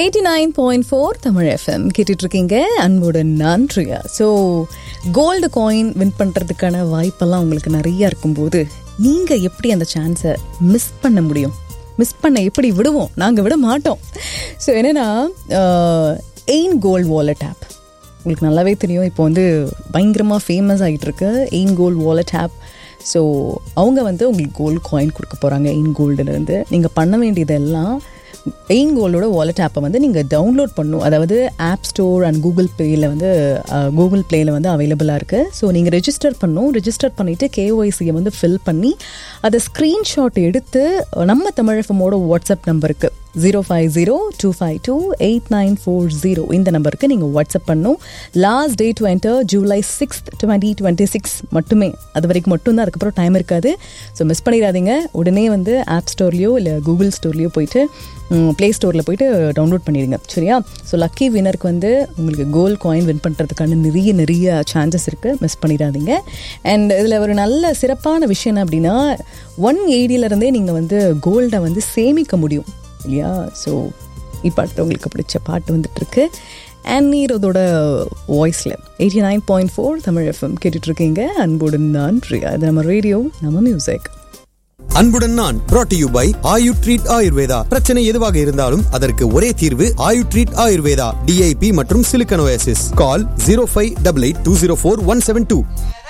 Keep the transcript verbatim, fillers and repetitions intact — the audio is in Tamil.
Eighty nine point four Tamil FM கேட்டுட்டு இருக்கீங்க. அன்புடன் நான் Riya. So gold coin win பண்ணுறதுக்கான வாய்ப்பெல்லாம் உங்களுக்கு நிறையா இருக்கும்போது நீங்கள் எப்படி அந்த சான்ஸை மிஸ் பண்ண முடியும்? மிஸ் பண்ண எப்படி விடுவோம்? நாங்கள் விட மாட்டோம். ஸோ என்னென்னா, எயின் கோல்டு வாலெட் ஆப் உங்களுக்கு நல்லாவே தெரியும். இப்போ வந்து பயங்கரமாக ஃபேமஸ் ஆகிட்டுருக்கு Ain gold wallet app. So அவங்க வந்து உங்களுக்கு கோல்டு காயின் கொடுக்க போகிறாங்க. எயின் கோல்டுலேருந்து நீங்கள் பண்ண வேண்டியதெல்லாம் எயின் கோல்டோட வாலெட் ஆப்பை வந்து நீங்கள் டவுன்லோட் பண்ணணும். அதாவது ஆப் ஸ்டோர் அண்ட் கூகுள் ப்ளேயில் வந்து கூகுள் ப்ளேயில் வந்து அவைலபிளாக இருக்குது. ஸோ நீங்கள் ரெஜிஸ்டர் பண்ணணும். ரெஜிஸ்டர் பண்ணிவிட்டு கேஒய்சியை வந்து ஃபில் பண்ணி அதை ஸ்க்ரீன்ஷாட் எடுத்து நம்ம தமிழ் எஃப்எம்மோட வாட்ஸ்அப் நம்பருக்கு zero five zero two five two eight nine four zero இந்த நம்பருக்கு நீங்கள் வாட்ஸ்அப் பண்ணணும். Last day to enter July sixth twenty twenty six மட்டுமே. அது வரைக்கும் மட்டும்தான், அதுக்கப்புறம் டைம் இருக்காது. ஸோ மிஸ் பண்ணிடாதீங்க. உடனே வந்து ஆப் ஸ்டோர்லேயோ இல்லை கூகுள் ஸ்டோர்லேயோ போயிட்டு ப்ளே ஸ்டோரில் போயிட்டு டவுன்லோட் பண்ணிடுங்க. சரியா? ஸோ லக்கி வினருக்கு வந்து உங்களுக்கு கோல்டு காயின் வின் பண்ணுறதுக்கான நிறைய நிறைய சான்சஸ் இருக்குது. மிஸ் பண்ணிடாதீங்க. அண்ட் இதில் ஒரு நல்ல சிறப்பான விஷயம் என்ன அப்படின்னா, ஒன் எயிட்டிலேருந்தே நீங்கள் வந்து கோல்டை வந்து சேமிக்க முடியும் இல்லையா? ஸோ இப்போ அடுத்து உங்களுக்கு பிடிச்ச பாட்டு வந்துட்டுருக்கு. அண்ட் நீரோதோட வாய்ஸில் eighty nine point four Tamil FM கேட்டுட்ருக்கீங்க. அன்புடன் நான் ரியா. இது நம்ம ரேடியோ, நம்ம மியூசிக். அன்புடன் நான் brought to you by Ayu treat Ayurveda. பிரச்சனை எதுவாக இருந்தாலும் அதற்கு ஒரே தீர்வு ஆயு ட்ரீட் ஆயுர்வேதா. டிஐபி மற்றும் சிலிக்கனோசிஸ். கால் zero five eight eight two zero four one seven two.